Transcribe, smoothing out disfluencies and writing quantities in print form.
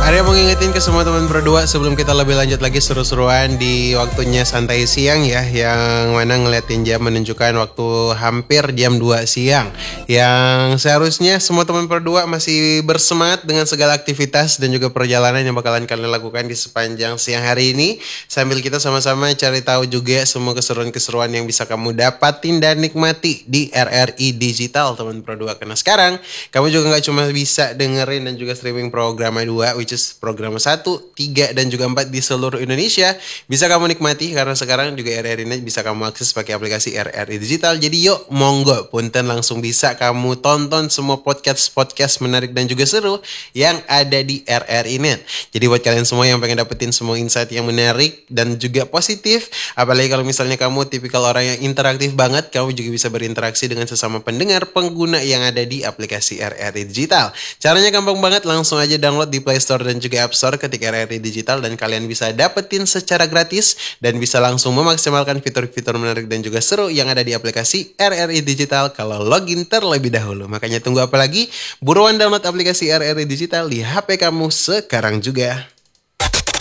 Ada yang mau ngingetin ke semua teman berdua sebelum kita lebih lanjut lagi seru-seruan di waktunya santai siang ya, yang mana ngeliatin jam menunjukkan waktu hampir jam 2 siang. Yang seharusnya semua teman berdua masih bersemangat dengan segala aktivitas dan juga perjalanan yang bakalan kalian lakukan di sepanjang siang hari ini. Sambil kita sama-sama cari tahu juga semua keseruan-keseruan yang bisa kamu dapatin dan nikmati di RRI Digital teman berdua. Karena sekarang kamu juga nggak cuma bisa dengerin dan juga streaming program 2, which is program 1, 3, dan juga 4 di seluruh Indonesia. Bisa kamu nikmati karena sekarang juga RRI ini bisa kamu akses pakai aplikasi RRI Digital. Jadi yuk monggo punten langsung bisa kamu tonton semua podcast menarik dan juga seru yang ada di RRI Net. Jadi buat kalian semua yang pengen dapetin semua insight yang menarik dan juga positif, apalagi kalau misalnya kamu tipikal orang yang interaktif banget, kamu juga bisa berinteraksi dengan sesama pendengar pengguna yang ada di aplikasi RRI Digital. Caranya gampang banget, langsung aja download di Play Store dan juga App Store ketika RRI Digital, dan kalian bisa dapetin secara gratis dan bisa langsung memaksimalkan fitur-fitur menarik dan juga seru yang ada di aplikasi RRI Digital kalau login terlebih dahulu. Makanya tunggu apa lagi? Buruan download aplikasi RRI Digital di HP kamu sekarang juga.